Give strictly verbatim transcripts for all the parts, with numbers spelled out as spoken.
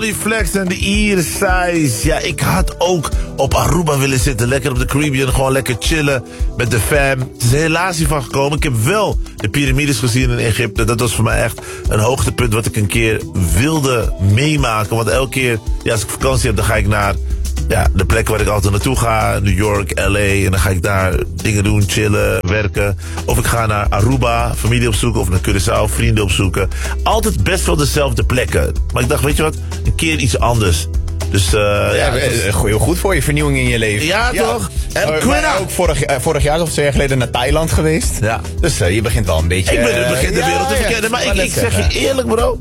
Tony Flex en de Ear Size. Ja, ik had ook op Aruba willen zitten. Lekker op de Caribbean, gewoon lekker chillen met de fam. Het is helaas hiervan gekomen. Ik heb wel de piramides gezien in Egypte. Dat was voor mij echt een hoogtepunt wat ik een keer wilde meemaken. Want elke keer, ja, als ik vakantie heb, dan ga ik naar... Ja, de plek waar ik altijd naartoe ga, New York, L A. En dan ga ik daar dingen doen, chillen, werken. Of ik ga naar Aruba, familie opzoeken. Of naar Curaçao, vrienden opzoeken. Altijd best wel dezelfde plekken. Maar ik dacht, weet je wat, een keer iets anders. Dus, uh, ja, ja was... heel goed voor je vernieuwing in je leven. Ja, ja. toch? En uh, Quinn ook vorig, uh, vorig jaar of twee jaar geleden naar Thailand geweest. Ja. Dus uh, je begint wel een beetje... Ik ben, uh, begin de wereld ja, te verkennen. Ja, maar ik, ik zeg je eerlijk, bro.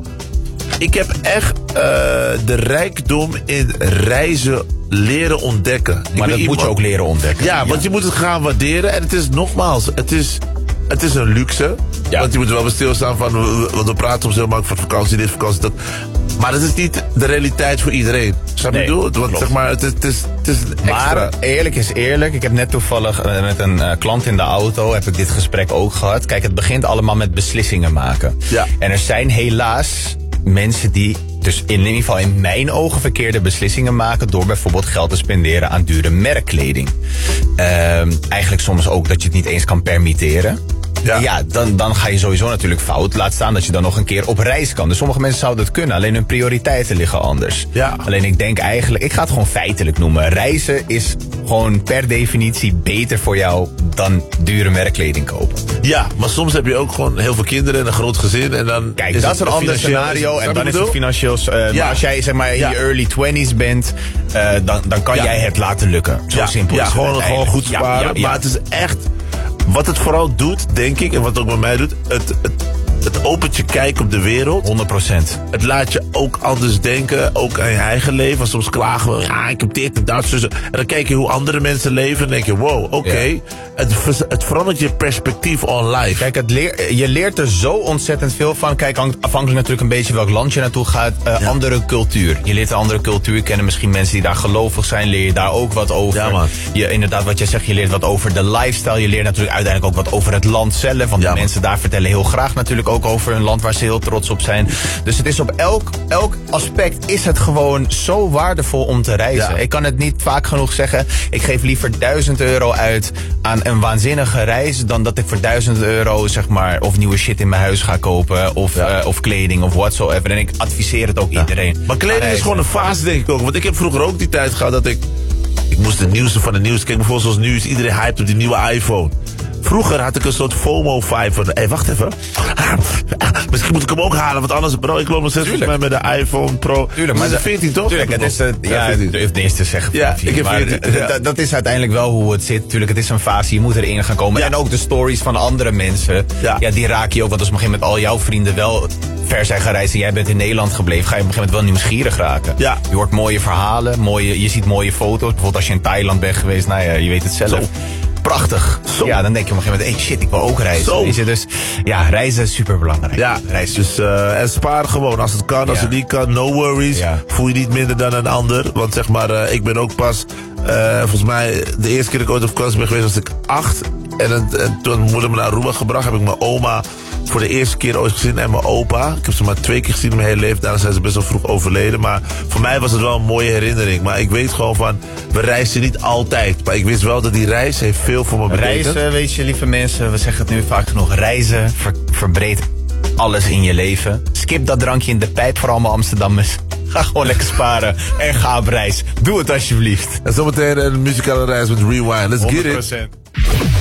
Ik heb echt uh, de rijkdom in reizen leren ontdekken. Maar ik dat iemand... moet je ook leren ontdekken. Ja, want ja. je moet het gaan waarderen. En het is nogmaals, het is, het is een luxe. Ja. Want je moet er wel bij stilstaan van, want we praten soms heel makkelijk van vakantie, dit, vakantie, dat. Maar het is niet de realiteit voor iedereen. Snap je nee, wat ik bedoel? Want zeg maar, het is, het is, het is extra. Maar eerlijk is eerlijk. Ik heb net toevallig uh, met een uh, klant in de auto, heb ik dit gesprek ook gehad. Kijk, het begint allemaal met beslissingen maken. Ja. En er zijn helaas mensen die dus in ieder geval in mijn ogen verkeerde beslissingen maken door bijvoorbeeld geld te spenderen aan dure merkkleding. Uh, eigenlijk soms ook dat je het niet eens kan permitteren. Ja, ja dan, dan ga je sowieso natuurlijk fout. Laat staan dat je dan nog een keer op reis kan. Dus sommige mensen zouden het kunnen, alleen hun prioriteiten liggen anders. Ja. Alleen ik denk eigenlijk, ik ga het gewoon feitelijk noemen. Reizen is gewoon per definitie beter voor jou dan dure merkkleding kopen. Ja, maar soms heb je ook gewoon heel veel kinderen en een groot gezin. En dan Kijk, is dat is een ander scenario. En dan is het financieel. Uh, ja. Maar als jij zeg maar in ja. je early twenties bent, uh, dan, dan kan ja. jij het laten lukken. Zo ja. simpel ja, is het. Ja, gewoon goed sparen. Ja, ja, ja. Maar het is echt... Wat het vooral doet, denk ik, en wat het ook bij mij doet... Het, het, het opent je kijk op de wereld. honderd procent. Het laat je ook anders denken, ook aan je eigen leven. Want soms klagen we, ja, ik heb dit en dat. En dan kijk je hoe andere mensen leven en denk je, wow, oké. Okay. Ja. Het, het verandert je perspectief on life. Kijk, het leer, je leert er zo ontzettend veel van. Kijk, afhankelijk natuurlijk een beetje welk land je naartoe gaat. Uh, ja. Andere cultuur. Je leert een andere cultuur kennen. Misschien mensen die daar gelovig zijn, leer je daar ook wat over. Ja, man. Je, inderdaad, wat jij zegt, je leert wat over de lifestyle. Je leert natuurlijk uiteindelijk ook wat over het land zelf. Want ja, de mensen daar vertellen heel graag natuurlijk ook over een land waar ze heel trots op zijn. Dus het is op elk, elk aspect is het gewoon zo waardevol om te reizen. Ja. Ik kan het niet vaak genoeg zeggen. Ik geef liever duizend euro uit aan een waanzinnige reis dan dat ik voor duizend euro zeg maar of nieuwe shit in mijn huis ga kopen of, ja. uh, of kleding of whatsoever. En ik adviseer het ook ja. iedereen. Maar kleding is gewoon een fase, denk ik ook. Want ik heb vroeger ook die tijd gehad dat ik ik moest het nieuwste van het nieuws. Kijk, bijvoorbeeld zoals nu is iedereen hyped op die nieuwe iPhone. Vroeger had ik een soort FOMO-vibe van... Hé, hey, wacht even. Ah, misschien moet ik hem ook halen, want anders... Bro, ik loop nog steeds met de iPhone Pro. Tuurlijk, maar het is veertien, toch? Tuurlijk, het is... Uh, ja, ik durf het eerst te zeggen. Ja, ik heb maar veertien, ja. Dat is uiteindelijk wel hoe het zit. Tuurlijk, het is een fase. Je moet erin gaan komen. Ja. En ook de stories van andere mensen. Ja. ja, die raak je ook. Want als op een gegeven moment al jouw vrienden wel ver zijn gereisd... en jij bent in Nederland gebleven... ga je op een gegeven moment wel nieuwsgierig raken. Ja. Je hoort mooie verhalen. Mooie, je ziet mooie foto's. Bijvoorbeeld als je in Thailand bent geweest... Nou ja, je weet het zelf. Zo. Prachtig. Zo. Ja, dan denk je op een gegeven moment, hey shit, ik wil ook reizen. Je, dus ja, reizen is super belangrijk. Ja, reizen. Dus, uh, en spaar gewoon. Als het kan, als ja. het niet kan, no worries. Ja. Voel je niet minder dan een ander. Want zeg maar, uh, ik ben ook pas, uh, volgens mij, de eerste keer dat ik ooit op vakantie ben geweest, was ik acht. En, en, en toen had mijn moeder me naar Aruba gebracht, heb ik mijn oma voor de eerste keer ooit gezien en mijn opa. Ik heb ze maar twee keer gezien in mijn hele leven. Daarna zijn ze best wel vroeg overleden. Maar voor mij was het wel een mooie herinnering. Maar ik weet gewoon van, we reizen niet altijd. Maar ik wist wel dat die reis heeft veel voor me betekend. Reizen, weet je, lieve mensen, we zeggen het nu vaak genoeg. Reizen ver, verbreedt alles in je leven. Skip dat drankje in de pijp voor allemaal Amsterdammers. Ga gewoon lekker sparen en ga op reis. Doe het alsjeblieft. En zometeen een muzikale reis met Rewind. Let's honderd procent. Get it.